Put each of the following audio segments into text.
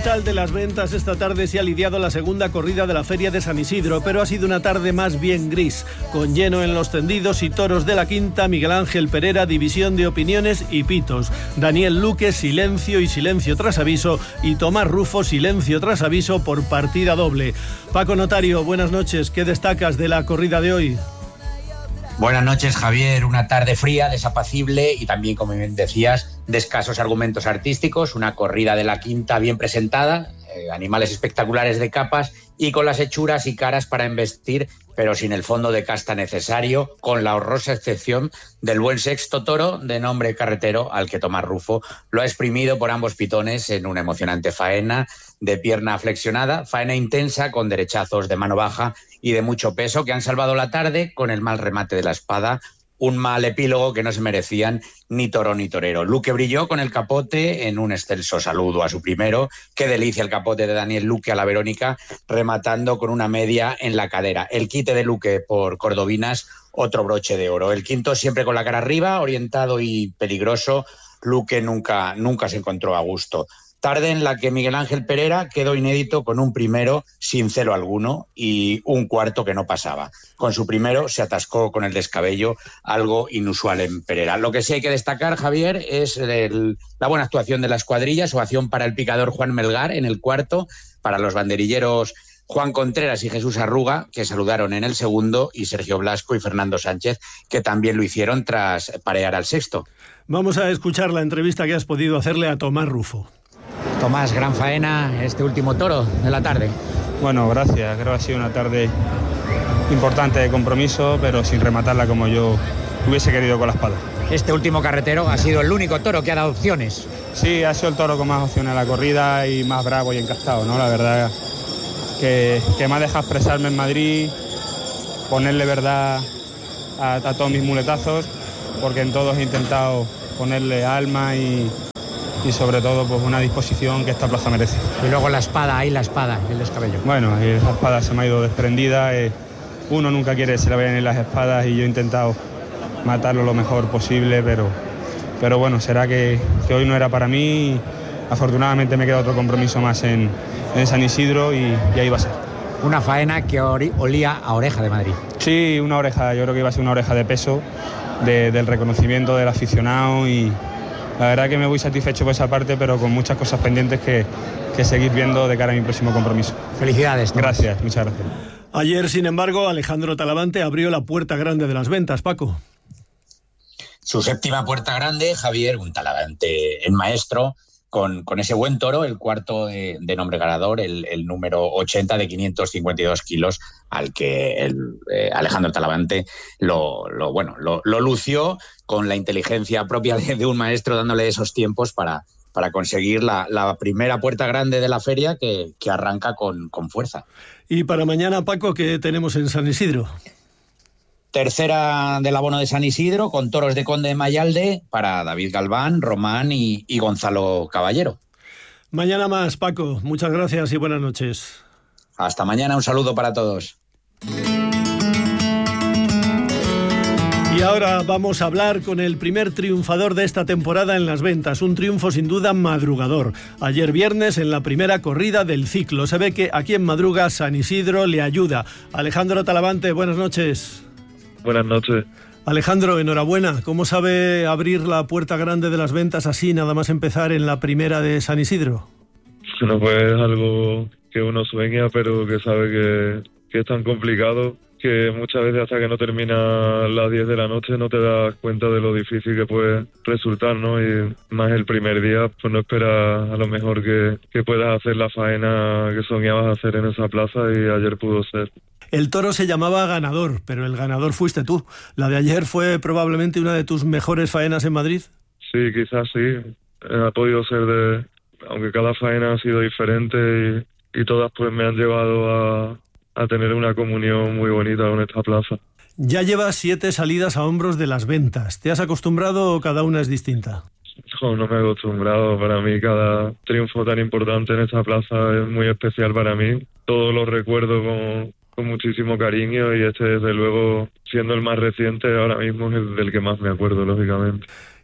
capital de las ventas, esta tarde se ha lidiado la segunda corrida de la Feria de San Isidro, pero ha sido una tarde más bien gris, con lleno en los tendidos y toros de la Quinta, Miguel Ángel Perera, división de opiniones y pitos, Daniel Luque, silencio y silencio tras aviso, y Tomás Rufo, silencio tras aviso por partida doble. Paco Notario, buenas noches, ¿qué destacas de la corrida de hoy? Buenas noches, Javier. Una tarde fría, desapacible y también, como bien decías, de escasos argumentos artísticos. Una corrida de la Quinta bien presentada, animales espectaculares de capas y con las hechuras y caras para embestir, pero sin el fondo de casta necesario, con la horrorosa excepción del buen sexto toro de nombre Carretero, al que Tomás Rufo lo ha exprimido por ambos pitones en una emocionante faena de pierna flexionada, faena intensa con derechazos de mano baja y de mucho peso que han salvado la tarde con el mal remate de la espada, un mal epílogo que no se merecían ni toro ni torero. Luque brilló con el capote en un excelso saludo a su primero. Qué delicia el capote de Daniel Luque a la Verónica, rematando con una media en la cadera. El quite de Luque por Cordobinas, otro broche de oro. El quinto siempre con la cara arriba, orientado y peligroso. Luque nunca se encontró a gusto. Tarde en la que Miguel Ángel Perera quedó inédito con un primero sin celo alguno y un cuarto que no pasaba. Con su primero se atascó con el descabello, algo inusual en Perera. Lo que sí hay que destacar, Javier, es la buena actuación de la escuadrilla, su acción para el picador Juan Melgar en el cuarto, para los banderilleros Juan Contreras y Jesús Arruga, que saludaron en el segundo, y Sergio Blasco y Fernando Sánchez, que también lo hicieron tras parear al sexto. Vamos a escuchar la entrevista que has podido hacerle a Tomás Rufo. Tomás, gran faena este último toro de la tarde. Bueno, gracias. Creo que ha sido una tarde importante de compromiso, pero sin rematarla como yo hubiese querido con la espada. Este último Carretero ha sido el único toro que ha dado opciones. Sí, ha sido el toro con más opciones en la corrida y más bravo y encastado, ¿no? La verdad que me ha dejado expresarme en Madrid, ponerle verdad a todos mis muletazos, porque en todos he intentado ponerle alma y sobre todo pues una disposición que esta plaza merece. Y luego la espada, el descabello. Bueno, esa espada se me ha ido desprendida. Uno nunca quiere que se le vayan en las espadas y yo he intentado matarlo lo mejor posible, pero bueno, será que hoy no era para mí. Afortunadamente me queda otro compromiso más en San Isidro y ahí va a ser. Una faena que olía a oreja de Madrid. Sí, una oreja, yo creo que iba a ser una oreja de peso, del reconocimiento del aficionado, y la verdad que me voy satisfecho por esa parte, pero con muchas cosas pendientes que seguir viendo de cara a mi próximo compromiso. Felicidades, Tomás. Gracias, muchas gracias. Ayer, sin embargo, Alejandro Talavante abrió la puerta grande de las ventas, Paco. Su séptima puerta grande, Javier, un Talavante en maestro, con ese buen toro, el cuarto de nombre ganador, el número 80 de 552 kilos, al que Alejandro Talavante lo lució con la inteligencia propia de un maestro, dándole esos tiempos para conseguir la primera puerta grande de la feria que arranca con fuerza. Y para mañana, Paco, ¿qué tenemos en San Isidro? Tercera del abono de San Isidro, con toros de Conde de Mayalde para David Galván, Román y Gonzalo Caballero. Mañana más, Paco. Muchas gracias y buenas noches. Hasta mañana, un saludo para todos. Y ahora vamos a hablar con el primer triunfador de esta temporada en las ventas, un triunfo sin duda madrugador. Ayer viernes, en la primera corrida del ciclo, se ve que aquí en madruga San Isidro le ayuda. Alejandro Talavante, buenas noches. Buenas noches. Alejandro, enhorabuena. ¿Cómo sabe abrir la puerta grande de las ventas así, nada más empezar en la primera de San Isidro? No, pues es algo que uno sueña, pero que sabe que es tan complicado que muchas veces hasta que no termina las 10 de la noche no te das cuenta de lo difícil que puede resultar, ¿no? Y más el primer día, pues no esperas a lo mejor que puedas hacer la faena que soñabas hacer en esa plaza, y ayer pudo ser. El toro se llamaba Ganador, pero el ganador fuiste tú. ¿La de ayer fue probablemente una de tus mejores faenas en Madrid? Sí, quizás sí. Ha podido ser aunque cada faena ha sido diferente y todas pues me han llevado a tener una comunión muy bonita con esta plaza. Ya llevas 7 salidas a hombros de las ventas. ¿Te has acostumbrado o cada una es distinta? No me he acostumbrado. Para mí cada triunfo tan importante en esta plaza es muy especial para mí. Todos los recuerdo con muchísimo cariño, y desde luego, siendo el más reciente, ahora mismo es el del que más me acuerdo, lógicamente.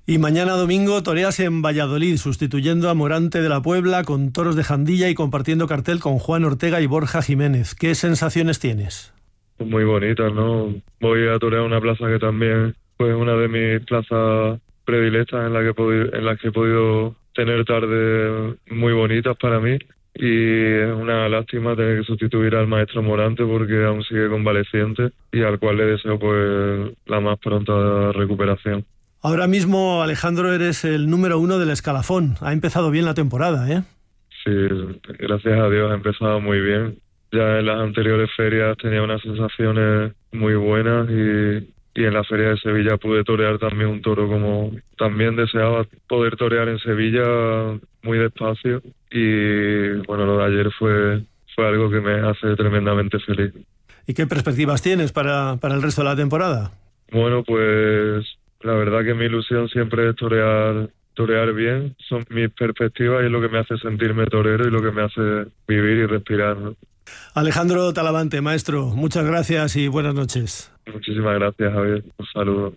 Y mañana domingo toreas en Valladolid, sustituyendo a Morante de la Puebla con toros de Jandilla y compartiendo cartel con Juan Ortega y Borja Jiménez. ¿Qué sensaciones tienes? Muy bonitas, ¿no? Voy a torear una plaza que también fue una de mis plazas predilectas en las que he podido tener tardes muy bonitas para mí. Y es una lástima tener que sustituir al maestro Morante porque aún sigue convaleciente y al cual le deseo pues la más pronta recuperación. Ahora mismo, Alejandro, eres el número 1 del escalafón. Ha empezado bien la temporada, ¿eh? Sí, gracias a Dios ha empezado muy bien. Ya en las anteriores ferias tenía unas sensaciones muy buenas y en la feria de Sevilla pude torear también un toro como también deseaba poder torear en Sevilla muy despacio. Y bueno, lo de ayer fue algo que me hace tremendamente feliz. ¿Y qué perspectivas tienes para el resto de la temporada? Bueno, pues la verdad que mi ilusión siempre es torear bien. Son mis perspectivas y es lo que me hace sentirme torero y lo que me hace vivir y respirar, ¿no? Alejandro Talavante, maestro, muchas gracias y buenas noches. Muchísimas gracias, Javier. Un saludo.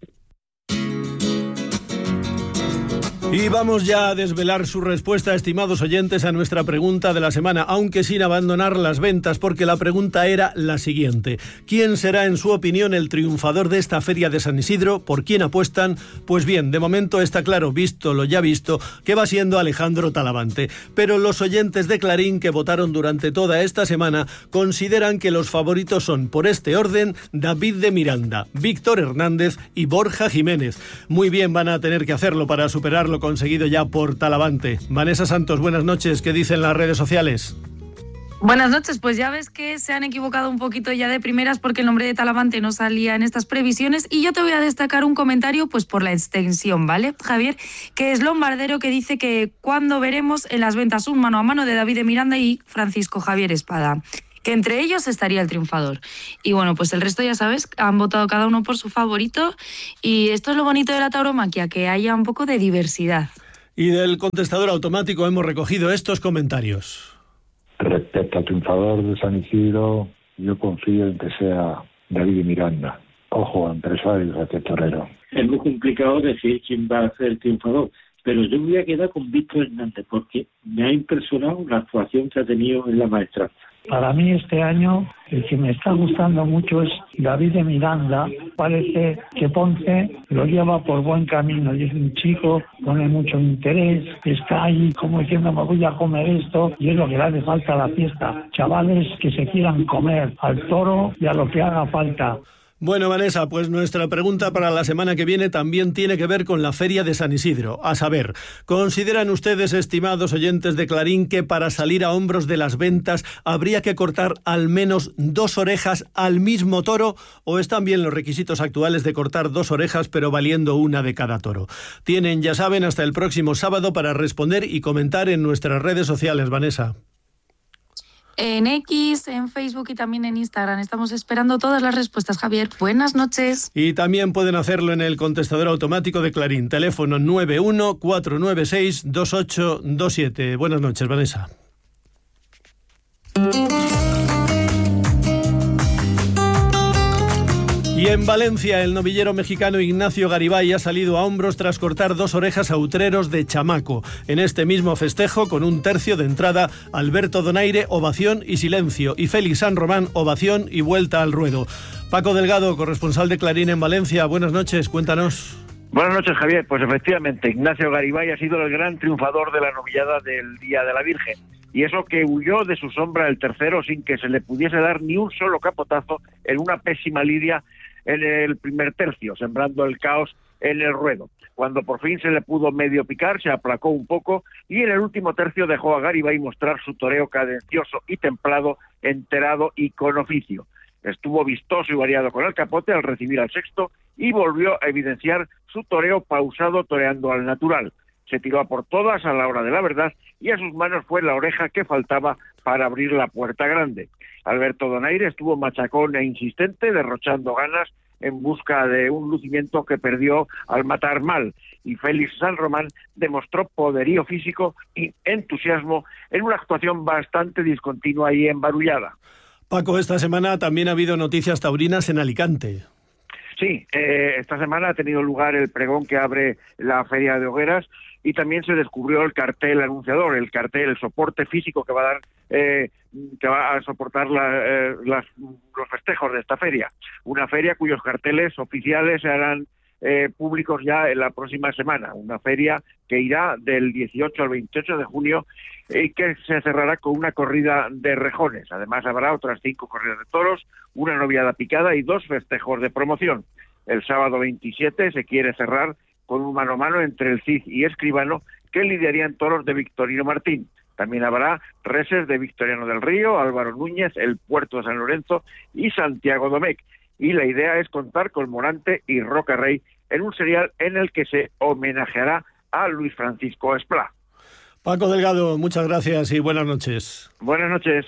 Y vamos ya a desvelar su respuesta, estimados oyentes, a nuestra pregunta de la semana, aunque sin abandonar las ventas, porque la pregunta era la siguiente. ¿Quién será, en su opinión, el triunfador de esta feria de San Isidro? ¿Por quién apuestan? Pues bien, de momento está claro, visto lo ya visto, que va siendo Alejandro Talavante. Pero los oyentes de Clarín que votaron durante toda esta semana consideran que los favoritos son, por este orden, David de Miranda, Víctor Hernández y Borja Jiménez. Muy bien van a tener que hacerlo para superarlo conseguido ya por Talavante. Vanessa Santos, buenas noches. ¿Qué dicen las redes sociales? Buenas noches, pues ya ves que se han equivocado un poquito ya de primeras porque el nombre de Talavante no salía en estas previsiones y yo te voy a destacar un comentario pues por la extensión, ¿vale, Javier? Que es Lombardero, que dice que cuando veremos en las ventas un mano a mano de David de Miranda y Francisco Javier Espada, que entre ellos estaría el triunfador. Y bueno, pues el resto ya sabes, han votado cada uno por su favorito y esto es lo bonito de la tauromaquia, que haya un poco de diversidad. Y del contestador automático hemos recogido estos comentarios. Respecto al triunfador de San Isidro, yo confío en que sea David de Miranda. Ojo, empresario y torero. Es muy complicado decir quién va a ser el triunfador, pero yo me voy a quedar con Víctor Hernández porque me ha impresionado la actuación que ha tenido en la maestranza. Para mí este año el que me está gustando mucho es David de Miranda. Parece que Ponce lo lleva por buen camino y es un chico, pone mucho interés, está ahí como diciendo me voy a comer esto y es lo que le hace falta a la fiesta. Chavales que se quieran comer al toro y a lo que haga falta. Bueno, Vanessa, pues nuestra pregunta para la semana que viene también tiene que ver con la Feria de San Isidro. A saber, ¿consideran ustedes, estimados oyentes de Clarín, que para salir a hombros de las ventas habría que cortar al menos 2 orejas al mismo toro? ¿O están bien los requisitos actuales de cortar 2 orejas pero valiendo una de cada toro? Tienen, ya saben, hasta el próximo sábado para responder y comentar en nuestras redes sociales, Vanessa. En X, en Facebook y también en Instagram. Estamos esperando todas las respuestas, Javier. Buenas noches. Y también pueden hacerlo en el contestador automático de Clarín. Teléfono 91-496-2827. Buenas noches, Vanessa. Y en Valencia, el novillero mexicano Ignacio Garibay ha salido a hombros tras cortar 2 orejas a utreros de Chamaco. En este mismo festejo, con un tercio de entrada, Alberto Donaire, ovación y silencio, y Félix San Román, ovación y vuelta al ruedo. Paco Delgado, corresponsal de Clarín en Valencia, buenas noches, cuéntanos. Buenas noches, Javier. Pues efectivamente, Ignacio Garibay ha sido el gran triunfador de la novillada del Día de la Virgen. Y eso que huyó de su sombra el tercero sin que se le pudiese dar ni un solo capotazo en una pésima lidia en el primer tercio, sembrando el caos en el ruedo. Cuando por fin se le pudo medio picar, se aplacó un poco y en el último tercio dejó a Garibay mostrar su toreo cadencioso y templado, enterado y con oficio. Estuvo vistoso y variado con el capote al recibir al sexto y volvió a evidenciar su toreo pausado, toreando al natural. Se tiró a por todas a la hora de la verdad y a sus manos fue la oreja que faltaba para abrir la puerta grande. Alberto Donaire estuvo machacón e insistente, derrochando ganas en busca de un lucimiento que perdió al matar mal. Y Félix San Román demostró poderío físico y entusiasmo en una actuación bastante discontinua y embarullada. Paco, esta semana también ha habido noticias taurinas en Alicante. Sí, esta semana ha tenido lugar el pregón que abre la Feria de Hogueras y también se descubrió el cartel anunciador, el soporte físico que va a dar, que va a soportar los festejos de esta feria. Una feria cuyos carteles oficiales se harán públicos ya en la próxima semana. Una feria que irá del 18 al 28 de junio y que se cerrará con una corrida de rejones. Además habrá otras 5 corridas de toros, una noviada picada y 2 festejos de promoción. El sábado 27 se quiere cerrar con un mano a mano entre el Cid y Escribano, que lidiarían toros de Victorino Martín. También habrá reses de Victoriano del Río, Álvaro Núñez, el Puerto de San Lorenzo y Santiago Domecq. Y la idea es contar con Morante y Roca Rey en un serial en el que se homenajeará a Luis Francisco Esplá. Paco Delgado, muchas gracias y buenas noches. Buenas noches.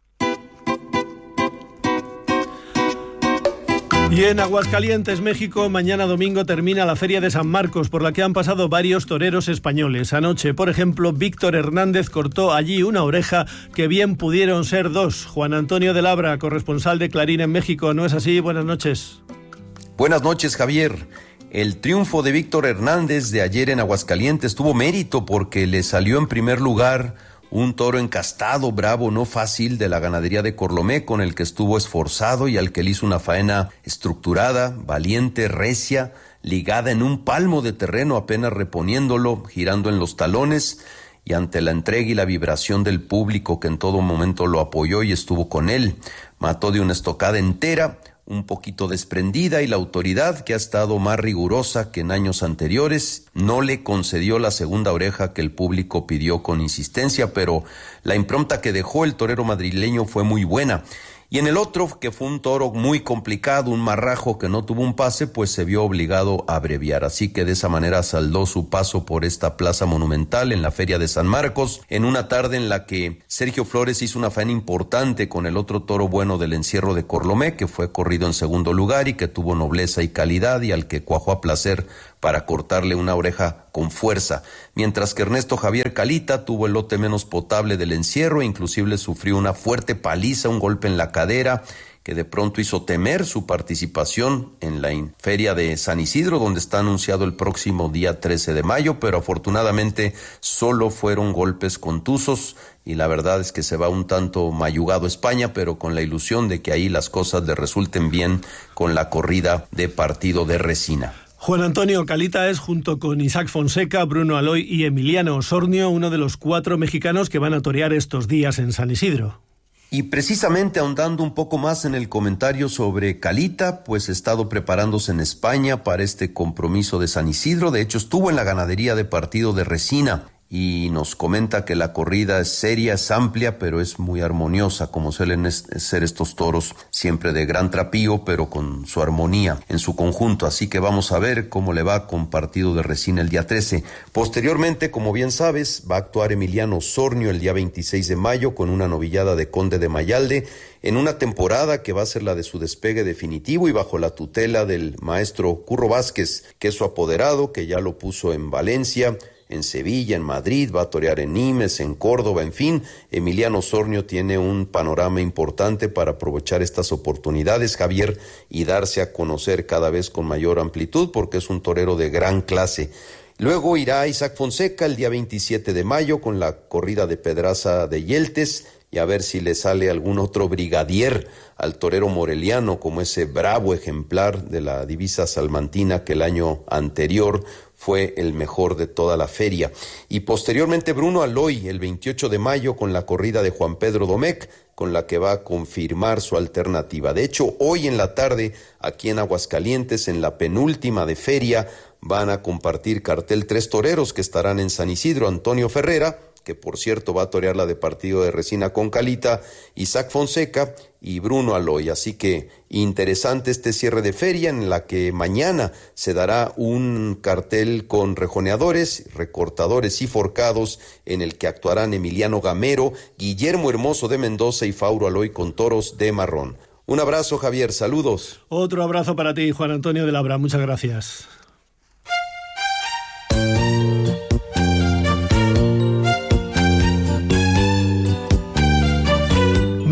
Y en Aguascalientes, México, mañana domingo termina la Feria de San Marcos, por la que han pasado varios toreros españoles. Anoche, por ejemplo, Víctor Hernández cortó allí una oreja que bien pudieron ser 2. Juan Antonio de Labra, corresponsal de Clarín en México, ¿no es así? Buenas noches. Buenas noches, Javier. El triunfo de Víctor Hernández de ayer en Aguascalientes tuvo mérito porque le salió en primer lugar un toro encastado, bravo, no fácil, de la ganadería de Corlomé, con el que estuvo esforzado y al que le hizo una faena estructurada, valiente, recia, ligada en un palmo de terreno, apenas reponiéndolo, girando en los talones, y ante la entrega y la vibración del público que en todo momento lo apoyó y estuvo con él, mató de una estocada entera, un poquito desprendida, y la autoridad, que ha estado más rigurosa que en años anteriores, no le concedió la segunda oreja que el público pidió con insistencia, pero la impronta que dejó el torero madrileño fue muy buena. Y en el otro, que fue un toro muy complicado, un marrajo que no tuvo un pase, pues se vio obligado a abreviar. Así que de esa manera saldó su paso por esta plaza monumental en la Feria de San Marcos, en una tarde en la que Sergio Flores hizo una faena importante con el otro toro bueno del encierro de Corlomé, que fue corrido en segundo lugar y que tuvo nobleza y calidad y al que cuajó a placer para cortarle una oreja con fuerza, mientras que Ernesto Javier Calita tuvo el lote menos potable del encierro e inclusive sufrió una fuerte paliza, un golpe en la cadera que de pronto hizo temer su participación en la Feria de San Isidro, donde está anunciado el próximo día 13 de mayo, pero afortunadamente solo fueron golpes contusos y la verdad es que se va un tanto mayugado a España, pero con la ilusión de que ahí las cosas le resulten bien con la corrida de partido de Resina. Juan Antonio, Calita es, junto con Isaac Fonseca, Bruno Aloy y Emiliano Osornio, uno de los 4 mexicanos que van a torear estos días en San Isidro. Y precisamente ahondando un poco más en el comentario sobre Calita, pues ha estado preparándose en España para este compromiso de San Isidro. De hecho, estuvo en la ganadería de partido de Resina y nos comenta que la corrida es seria, es amplia, pero es muy armoniosa, como suelen ser estos toros, siempre de gran trapío, pero con su armonía en su conjunto. Así que vamos a ver cómo le va con partido de Resina el día 13. Posteriormente, como bien sabes, va a actuar Emiliano Osornio el día 26 de mayo con una novillada de Conde de Mayalde, en una temporada que va a ser la de su despegue definitivo y bajo la tutela del maestro Curro Vázquez, que es su apoderado, que ya lo puso en Valencia, en Sevilla, en Madrid, va a torear en Nimes, en Córdoba, en fin. Emiliano Osornio tiene un panorama importante para aprovechar estas oportunidades, Javier, y darse a conocer cada vez con mayor amplitud, porque es un torero de gran clase. Luego irá Isaac Fonseca el día 27 de mayo con la corrida de Pedraza de Yeltes, y a ver si le sale algún otro brigadier al torero moreliano, como ese bravo ejemplar de la divisa salmantina que el año anterior fue el mejor de toda la feria. Y posteriormente Bruno Aloy el 28 de mayo con la corrida de Juan Pedro Domecq, con la que va a confirmar su alternativa. De hecho, hoy en la tarde, aquí en Aguascalientes, en la penúltima de feria, van a compartir cartel 3 toreros que estarán en San Isidro: Antonio Ferrera, que por cierto va a torear la de partido de Resina con Calita, Isaac Fonseca y Bruno Aloy. Así que interesante este cierre de feria, en la que mañana se dará un cartel con rejoneadores, recortadores y forcados, en el que actuarán Emiliano Gamero, Guillermo Hermoso de Mendoza y Fauro Aloy con toros de marrón. Un abrazo, Javier, saludos. Otro abrazo para ti, Juan Antonio de Labra, muchas gracias.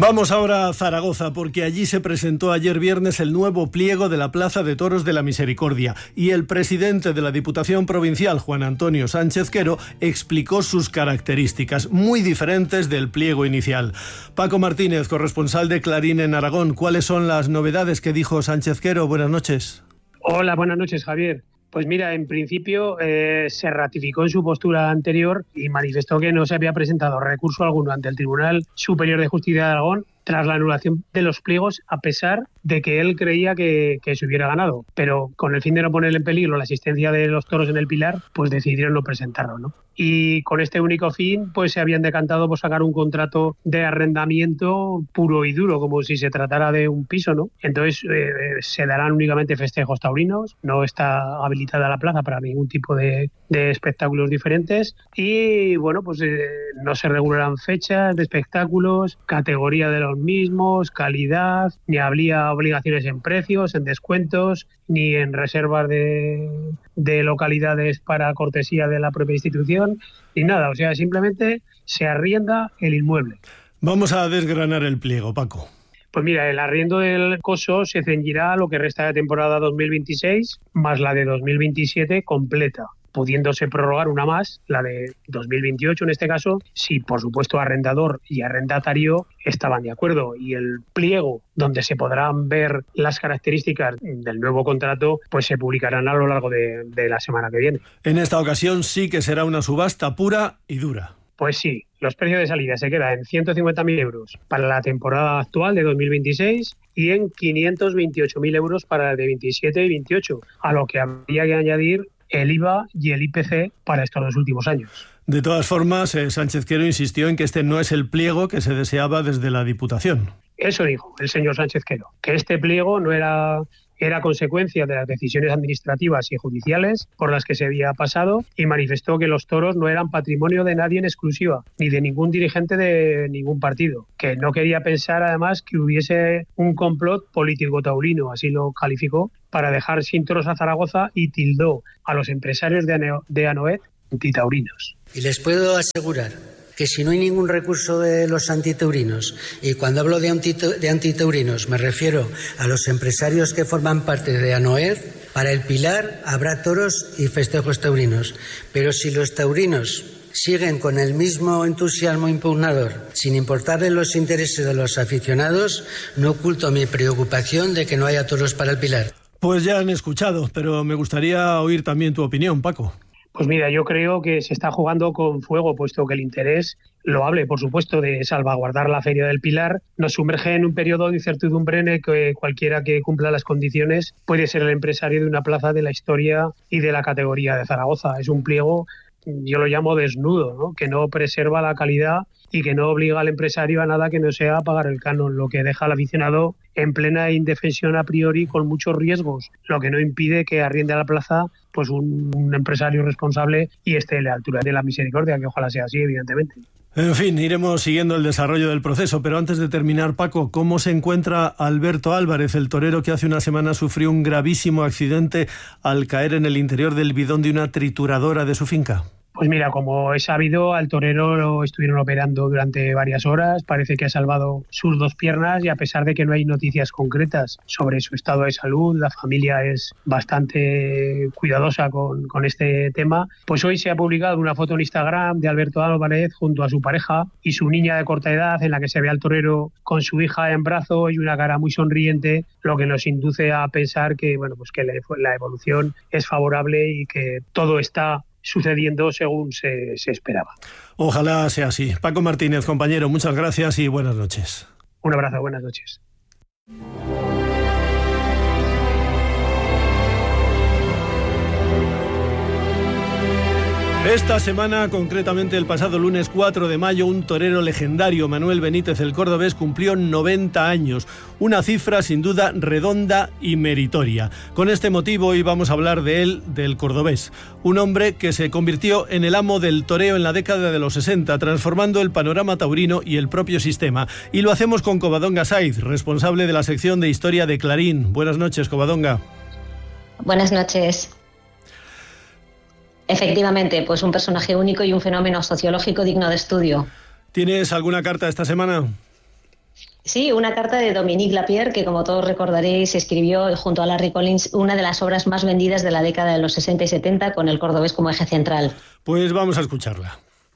Vamos ahora a Zaragoza, porque allí se presentó ayer viernes el nuevo pliego de la Plaza de Toros de la Misericordia y el presidente de la Diputación Provincial, Juan Antonio Sánchez Quero, explicó sus características, muy diferentes del pliego inicial. Paco Martínez, corresponsal de Clarín en Aragón, ¿cuáles son las novedades que dijo Sánchez Quero? Buenas noches. Hola, buenas noches, Javier. Pues mira, en principio se ratificó en su postura anterior y manifestó que no se había presentado recurso alguno ante el Tribunal Superior de Justicia de Aragón tras la anulación de los pliegos, a pesar de que él creía que se hubiera ganado. Pero con el fin de no poner en peligro la asistencia de los toros en el Pilar, pues decidieron no presentarlo, ¿no? Y con este único fin, pues se habían decantado por sacar un contrato de arrendamiento puro y duro, como si se tratara de un piso, ¿no? Entonces se darán únicamente festejos taurinos, no está habilitada la plaza para ningún tipo de espectáculos diferentes y, bueno, pues no se regularán fechas de espectáculos, categoría de los mismos, calidad, ni habría obligaciones en precios, en descuentos, ni en reservas de localidades para cortesía de la propia institución, ni nada. O sea, simplemente se arrienda el inmueble. Vamos a desgranar el pliego, Paco. Pues mira, el arriendo del coso se ceñirá a lo que resta de temporada 2026 más la de 2027 completa, pudiéndose prorrogar una más, la de 2028 en este caso, si por supuesto arrendador y arrendatario estaban de acuerdo. Y el pliego donde se podrán ver las características del nuevo contrato, pues se publicarán a lo largo de la semana que viene. En esta ocasión sí que será una subasta pura y dura. Pues sí, los precios de salida se quedan en 150.000 euros para la temporada actual de 2026 y en 528.000 euros para la de 27 y 28, a lo que habría que añadir el IVA y el IPC para estos dos últimos años. De todas formas, Sánchez Quero insistió en que este no es el pliego que se deseaba desde la Diputación. Eso dijo el señor Sánchez Quero, que este pliego no era consecuencia de las decisiones administrativas y judiciales por las que se había pasado, y manifestó que los toros no eran patrimonio de nadie en exclusiva, ni de ningún dirigente de ningún partido, que no quería pensar además que hubiese un complot político taurino, así lo calificó, para dejar sin toros a Zaragoza, y tildó a los empresarios de Anoet antitaurinos. Y les puedo asegurar que si no hay ningún recurso de los antitaurinos, y cuando hablo de antitaurinos me refiero a los empresarios que forman parte de Anoet, para el Pilar habrá toros y festejos taurinos. Pero si los taurinos siguen con el mismo entusiasmo impugnador, sin importarle los intereses de los aficionados, no oculto mi preocupación de que no haya toros para el Pilar. Pues ya han escuchado, pero me gustaría oír también tu opinión, Paco. Pues mira, yo creo que se está jugando con fuego, puesto que el interés loable, por supuesto, de salvaguardar la Feria del Pilar nos sumerge en un periodo de incertidumbre en el que cualquiera que cumpla las condiciones puede ser el empresario de una plaza de la historia y de la categoría de Zaragoza. Es un pliego, yo lo llamo desnudo, ¿no?, que no preserva la calidad y que no obliga al empresario a nada que no sea a pagar el canon, lo que deja al aficionado en plena indefensión a priori con muchos riesgos, lo que no impide que arriende a la plaza pues un empresario responsable y esté a la altura de la misericordia, que ojalá sea así, evidentemente. En fin, iremos siguiendo el desarrollo del proceso, pero antes de terminar, Paco, ¿cómo se encuentra Alberto Álvarez, el torero que hace una semana sufrió un gravísimo accidente al caer en el interior del bidón de una trituradora de su finca? Pues mira, como es sabido, al torero lo estuvieron operando durante varias horas, parece que ha salvado sus dos piernas, y a pesar de que no hay noticias concretas sobre su estado de salud, la familia es bastante cuidadosa con este tema, pues hoy se ha publicado una foto en Instagram de Alberto Álvarez junto a su pareja y su niña de corta edad, en la que se ve al torero con su hija en brazos y una cara muy sonriente, lo que nos induce a pensar que, bueno, pues que la evolución es favorable y que todo está sucediendo según se esperaba. Ojalá sea así. Paco Martínez, compañero, muchas gracias y buenas noches. Un abrazo, buenas noches. Esta semana, concretamente el pasado lunes 4 de mayo, un torero legendario, Manuel Benítez el Cordobés, cumplió 90 años. Una cifra sin duda redonda y meritoria. Con este motivo hoy vamos a hablar de él, del Cordobés. Un hombre que se convirtió en el amo del toreo en la década de los 60, transformando el panorama taurino y el propio sistema. Y lo hacemos con Covadonga Saiz, responsable de la sección de Historia de Clarín. Buenas noches, Covadonga. Buenas noches. Efectivamente, pues un personaje único y un fenómeno sociológico digno de estudio. ¿Tienes alguna carta esta semana? Sí, una carta de Dominique Lapierre, que como todos recordaréis escribió junto a Larry Collins una de las obras más vendidas de la década de los 60 y 70 con el cordobés como eje central. Pues vamos a escucharla.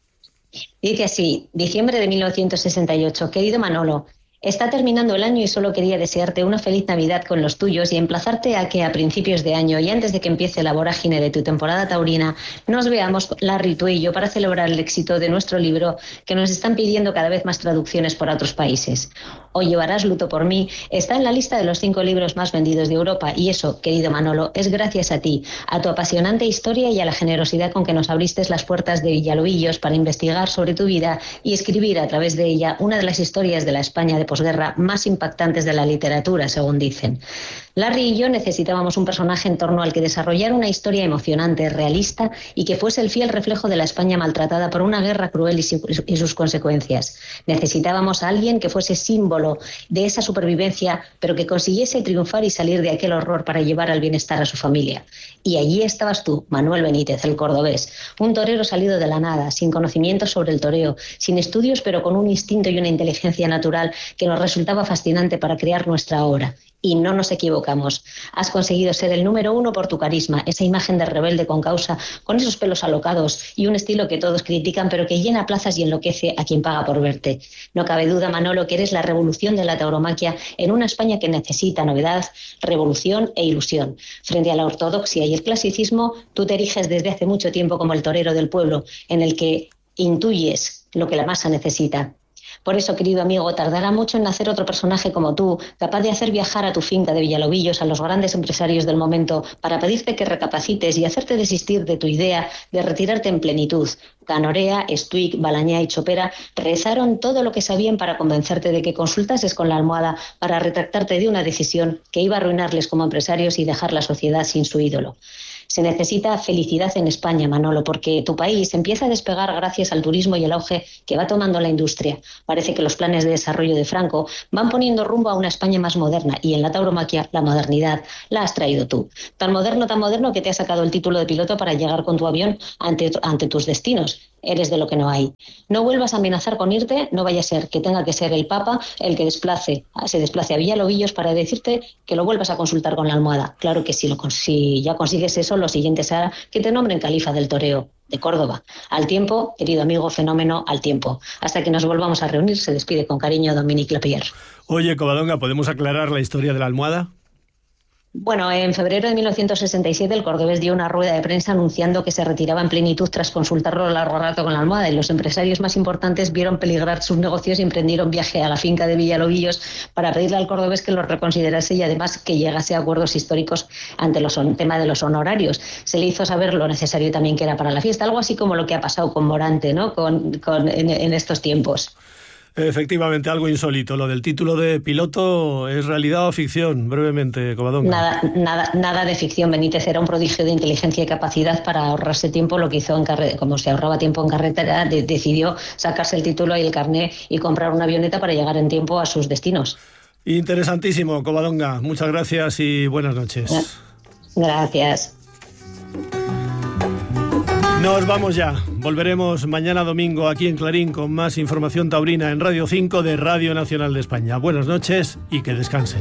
Dice así, diciembre de 1968, querido Manolo, está terminando el año y solo quería desearte una feliz Navidad con los tuyos y emplazarte a que a principios de año y antes de que empiece la vorágine de tu temporada taurina, nos veamos, Larry, tú y yo, para celebrar el éxito de nuestro libro, que nos están pidiendo cada vez más traducciones por otros países. Hoy llevarás luto por mí, está en la lista de los 5 libros más vendidos de Europa y eso, querido Manolo, es gracias a ti, a tu apasionante historia y a la generosidad con que nos abriste las puertas de Villalobillos para investigar sobre tu vida y escribir a través de ella una de las historias de la España de posguerra más impactantes de la literatura, según dicen. Larry y yo necesitábamos un personaje en torno al que desarrollar una historia emocionante, realista y que fuese el fiel reflejo de la España maltratada por una guerra cruel y sus consecuencias. Necesitábamos a alguien que fuese símbolo de esa supervivencia, pero que consiguiese triunfar y salir de aquel horror para llevar al bienestar a su familia. Y allí estabas tú, Manuel Benítez, el cordobés, un torero salido de la nada, sin conocimientos sobre el toreo, sin estudios, pero con un instinto y una inteligencia natural que nos resultaba fascinante para crear nuestra obra. Y no nos equivocamos. Has conseguido ser el número 1 por tu carisma, esa imagen de rebelde con causa, con esos pelos alocados y un estilo que todos critican, pero que llena plazas y enloquece a quien paga por verte. No cabe duda, Manolo, que eres la revolución de la tauromaquia en una España que necesita novedad, revolución e ilusión. Frente a la ortodoxia y el clasicismo, tú te eriges desde hace mucho tiempo como el torero del pueblo, en el que intuyes lo que la masa necesita. Por eso, querido amigo, tardará mucho en nacer otro personaje como tú, capaz de hacer viajar a tu finca de Villalobillos a los grandes empresarios del momento para pedirte que recapacites y hacerte desistir de tu idea de retirarte en plenitud. Canorea, Stuig, Balañá y Chopera rezaron todo lo que sabían para convencerte de que consultases con la almohada para retractarte de una decisión que iba a arruinarles como empresarios y dejar la sociedad sin su ídolo. Se necesita felicidad en España, Manolo, porque tu país empieza a despegar gracias al turismo y el auge que va tomando la industria. Parece que los planes de desarrollo de Franco van poniendo rumbo a una España más moderna y en la tauromaquia la modernidad la has traído tú. Tan moderno que te has sacado el título de piloto para llegar con tu avión ante tus destinos. Eres de lo que no hay. No vuelvas a amenazar con irte, no vaya a ser que tenga que ser el Papa el que se desplace a Villalobillos para decirte que lo vuelvas a consultar con la almohada. Claro que si ya consigues eso, lo siguiente será que te nombren califa del toreo de Córdoba. Al tiempo, querido amigo fenómeno, al tiempo. Hasta que nos volvamos a reunir, se despide con cariño Dominique Lapierre. Oye, Covadonga, ¿podemos aclarar la historia de la almohada? Bueno, en febrero de 1967 el cordobés dio una rueda de prensa anunciando que se retiraba en plenitud tras consultarlo largo rato con la almohada y los empresarios más importantes vieron peligrar sus negocios y emprendieron viaje a la finca de Villalobillos para pedirle al cordobés que lo reconsiderase y además que llegase a acuerdos históricos ante el tema de los honorarios. Se le hizo saber lo necesario también que era para la fiesta, algo así como lo que ha pasado con Morante, ¿no? En estos tiempos. Efectivamente, algo insólito. Lo del título de piloto, ¿es realidad o ficción? Brevemente, Covadonga. Nada de ficción. Benítez era un prodigio de inteligencia y capacidad para ahorrarse tiempo. Lo que hizo como se ahorraba tiempo en carretera, decidió sacarse el título y el carné y comprar una avioneta para llegar en tiempo a sus destinos. Interesantísimo, Covadonga. Muchas gracias y buenas noches. Gracias. Nos vamos ya. Volveremos mañana domingo aquí en Clarín con más información taurina en Radio 5 de Radio Nacional de España. Buenas noches y que descansen.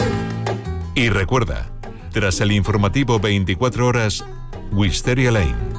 Y recuerda, tras el informativo 24 horas, Wisteria Lane.